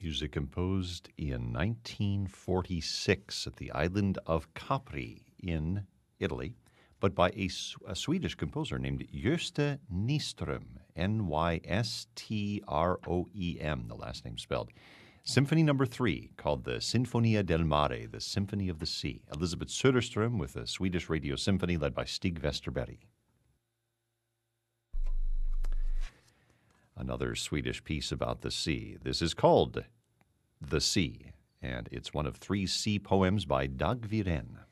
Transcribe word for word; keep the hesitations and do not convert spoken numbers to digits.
music composed in nineteen forty-six at the island of Capri in Italy, but by a, a Swedish composer named Gösta Nyström, N Y S T R O E M, the last name spelled. Symphony number three, called the Sinfonia del Mare, the Symphony of the Sea. Elisabeth Söderström with the Swedish Radio Symphony led by Stig Vesterberg. Another Swedish piece about the sea. This is called The Sea, and it's one of three sea poems by Dag Viren.